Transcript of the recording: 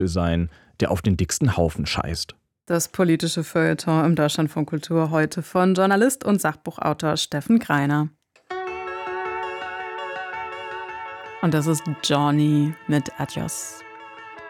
sein, der auf den dicksten Haufen scheißt. Das politische Feuilleton im Deutschlandfunk Kultur heute von Journalist und Sachbuchautor Steffen Greiner. Und das ist Johnny mit Adios.